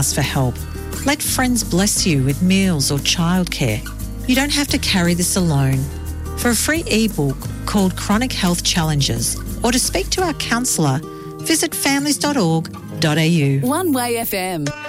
ask for help. Let friends bless you with meals or childcare. You don't have to carry this alone. For a free ebook called Chronic Health Challenges or to speak to our counsellor, visit families.org.au. One Way FM.